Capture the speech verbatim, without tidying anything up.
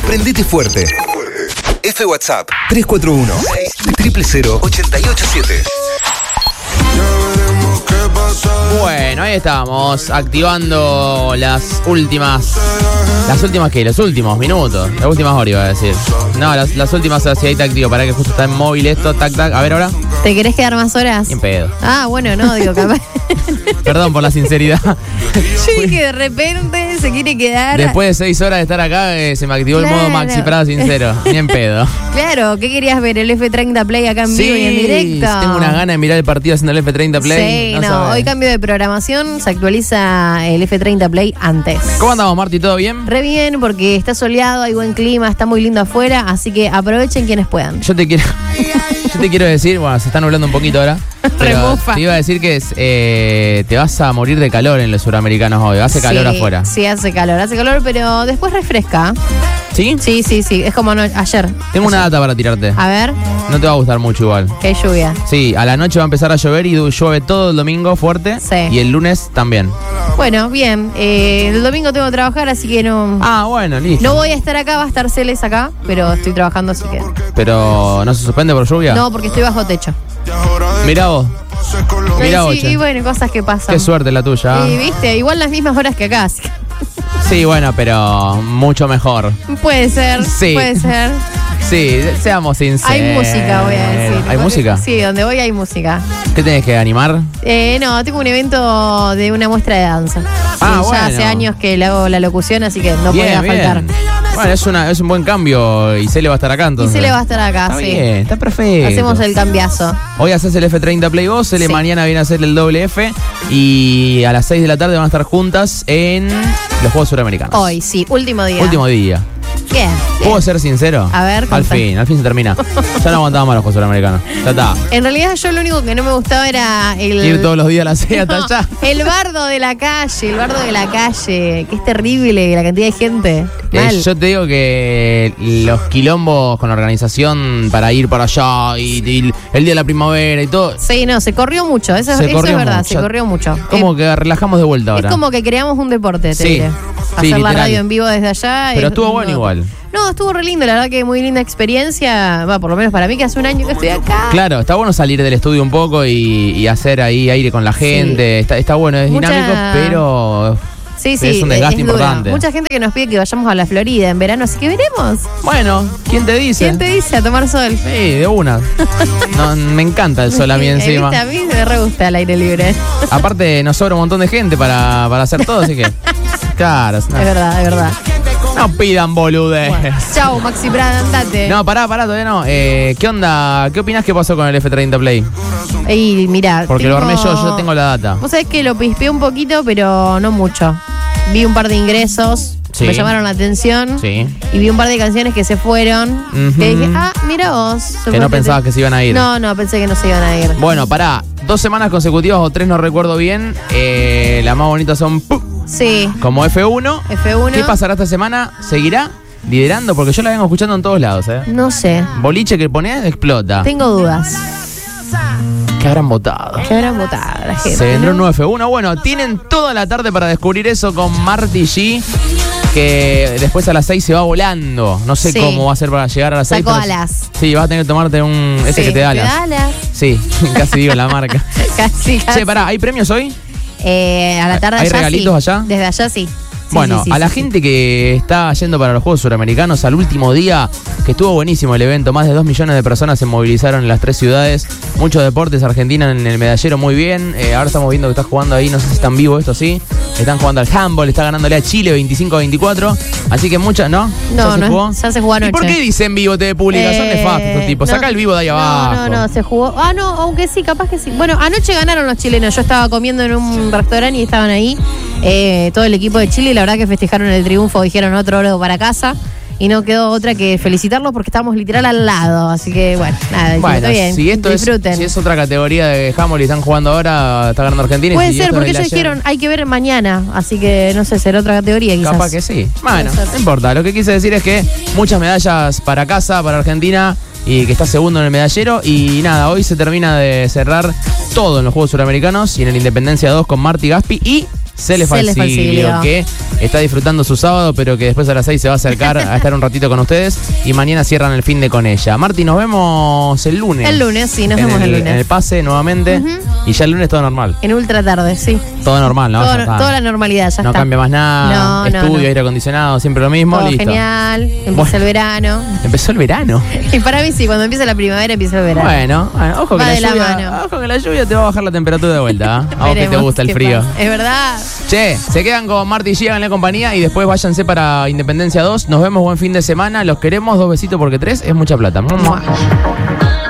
Prendete fuerte. F WhatsApp tres cuatro uno, seis cero cero cero, ocho ocho siete. Bueno, ahí estamos, activando las últimas... ¿Las últimas qué? Los últimos minutos. Las últimas horas iba a decir. No, las, las últimas horas, sí, ahí te activo. Para que justo está en móvil esto, tac, tac. A ver ahora. ¿Te querés quedar más horas? Bien pedo. Ah, bueno, no, digo, capaz. Perdón por la sinceridad. Yo dije, de repente se quiere quedar. Después de seis horas de estar acá, eh, se me activó Claro. el modo Maxi Prada sincero. Bien pedo. Claro, ¿qué querías ver? ¿El F treinta Play acá en Sí, vivo y en directo? tengo unas ganas de mirar el partido haciendo el F treinta Play. Sí, no, sabes. hoy cambio de programación, se actualiza el F treinta Play antes. ¿Cómo andamos, Marti? ¿Todo bien? Re bien, porque está soleado, hay buen clima, está muy lindo afuera, así que aprovechen quienes puedan. Yo te quiero yo te quiero decir, bueno, se está nublando un poquito ahora, pero Remufa. te iba a decir que es, eh, te vas a morir de calor en los suramericanos hoy. Hace calor Sí, afuera. Sí, hace calor, hace calor, pero después refresca. ¿Sí? Sí, sí, sí, es como no- ayer. Tengo una data para tirarte. A ver, No te va a gustar mucho igual. qué lluvia. Sí, a la noche va a empezar a llover y du- llueve todo el domingo fuerte. Sí. Y el lunes también. Bueno, bien, eh, el domingo tengo que trabajar, así que no... Ah, bueno, listo. No voy a estar acá, va a estar Celes acá, pero estoy trabajando, así que... Pero ¿no se suspende por lluvia? No, porque estoy bajo techo. Mirá vos. Mirá vos, Sí, che. y bueno, cosas que pasan. Qué suerte la tuya. Y viste, igual las mismas horas que acá. Así que Sí, bueno, pero mucho mejor. puede ser, Sí. puede ser. Sí, seamos sinceros. Hay música, voy a decir. ¿Hay música? Sí, donde voy hay música. ¿Qué tenés que animar? Eh, no, tengo un evento de una muestra de danza. Ah, Sí, bueno. Ya hace años que le hago la locución, así que no Bien, podía bien. faltar. Bueno, es, una, es un buen cambio y Cele va a estar acá Y entonces. se le va a estar acá, Está sí. bien, está perfecto. Hacemos el cambiazo. Hoy haces el F treinta Play vos, Cele Sí. mañana viene a hacer el doble F y a las seis de la tarde van a estar juntas en los Juegos Suramericanos. Hoy, sí, último día. Último día. Bien. ¿Puedo ser sincero? A ver, Al contá. fin, al fin se termina. Ya no aguantaba más los Juegos Suramericanos. Ya está. En realidad yo lo único que no me gustaba era el... Ir todos los días a las seis hasta No, allá. el bardo de la calle, el bardo de la calle, que es terrible la cantidad de gente. Eh, Mal. yo te digo que los quilombos con la organización para ir para allá y, y el día de la primavera y todo. Sí, no, se corrió mucho, eso, Se eso corrió es verdad, mucho. se corrió mucho. Como Eh, que relajamos de vuelta ahora. es como que creamos un deporte, te Sí, diré. sí, Hacer la literal. radio en vivo desde allá. Pero es- estuvo bueno no. igual. No, estuvo re lindo, la verdad que muy linda experiencia. Va, por lo menos para mí que hace un año que estoy acá. Claro, está bueno salir del estudio un poco y, y hacer ahí aire con la gente. Está, está bueno, es Mucha- dinámico, pero Sí, sí, es un desgaste duro. importante. Mucha gente que nos pide que vayamos a la Florida en verano, así que veremos. bueno, ¿quién te dice? ¿Quién te dice a tomar sol? Sí, de una. No, me encanta el sol a mí Eh, encima. ¿viste? A mí me re gusta el aire libre. Aparte nos sobra un montón de gente para, para hacer todo, así que... Claro, no, Es verdad, es verdad. no pidan boludez. Bueno, chau, Maxi Prada, andate. No, pará, pará, todavía no. Eh, ¿Qué onda? ¿Qué opinás que pasó con el F treinta Play? Y mirá. Porque lo tengo- armé yo, yo tengo la data. Vos sabés que lo pispeé un poquito, pero no mucho. Vi un par de ingresos, Sí. me llamaron la atención. Sí. Y vi un par de canciones que se fueron. Ujú. Que dije, ah, mira vos. Que no pensabas que se iban a ir. No, no, pensé que no se iban a ir. Bueno, pará. Dos semanas consecutivas o tres, no recuerdo bien. Eh, las más bonitas son ¡pum! Sí, Como F uno. F uno. ¿Qué pasará esta semana? ¿Seguirá liderando? Porque yo la vengo escuchando en todos lados, ¿eh? No sé, Boliche que ponés, explota. tengo dudas. Que habrán votado. ¿Qué habrán votado la gente? Se vendrá un ¿no? nuevo F uno. Bueno, tienen toda la tarde para descubrir eso con Marty G. Que después a las seis se va volando. No sé Sí. cómo va a ser para llegar a las seis. Sacó pero- alas. Sí, vas a tener que tomarte un. Ese Sí, que te da alas. alas. Sí, casi digo la marca. Casi, casi. Che, pará, ¿hay premios hoy? Eh, a la tarde ¿Hay allá regalitos sí. allá? Desde allá sí. Sí, Bueno, sí, sí, a la sí, gente que está yendo para los Juegos Suramericanos al último día, que estuvo buenísimo el evento, más de dos millones de personas se movilizaron en las tres ciudades, muchos deportes, Argentina en el medallero muy bien, eh, ahora estamos viendo que está jugando ahí, no sé si están vivos esto, sí, están jugando al handball, está ganándole a Chile veinticinco a veinticuatro, así que muchas, ¿no? No, ¿Ya se no, jugó? ya se jugó anoche. ¿Y por qué dicen vivo T V Pública? Son Eh, nefastos estos tipos, no, saca el vivo de ahí abajo. No, no, no, se jugó. Ah, no, aunque sí, capaz que sí. Bueno, anoche ganaron los chilenos. Yo estaba comiendo en un restaurante y estaban ahí eh, todo el equipo de Chile y la verdad que festejaron el triunfo, dijeron otro oro para casa. Y no quedó otra que felicitarlos porque estábamos literal al lado. Así que, bueno, nada, Bueno, está bien. si esto es, disfruten. si es otra categoría de handball y están jugando ahora, está ganando Argentina. y Puede si ser, esto porque es del ellos ayer- dijeron hay que ver mañana. Así que, no sé, será otra categoría quizás. Capaz que sí. Bueno, Puede ser. no importa. Lo que quise decir es que muchas medallas para casa, para Argentina, y que está segundo en el medallero. Y nada, hoy se termina de cerrar todo en los Juegos Suramericanos y en el Independencia dos con Marty Gaspi y Cele Cele Falsiglio, Falsiglio. que está disfrutando su sábado, pero que después a las seis se va a acercar a estar un ratito con ustedes y mañana cierran el fin de con ella. Marti, nos vemos el lunes. El lunes, sí, nos en vemos el, el lunes. En el pase nuevamente. Ujú. Y ya el lunes todo normal. En ultra tarde, sí. Todo normal, ¿no? Todo- Ya está. toda la normalidad, ya no está. cambia más nada. No, no, Estudio, no. aire acondicionado, siempre lo mismo. Todo Listo. genial. Empieza Bueno. el verano. Empezó el verano. Y para mí sí, cuando empieza la primavera empieza el verano. Bueno, bueno, ojo que, Va la de la lluvia, mano. ojo que la lluvia te va a bajar la temperatura de vuelta. ¿eh? A vos que te Veremos gusta el qué frío. pasa. Es verdad. Che, se quedan con Marti y Giga en la compañía y después váyanse para Independencia dos. Nos vemos, buen fin de semana. Los queremos, dos besitos porque tres es mucha plata. ¡Mua!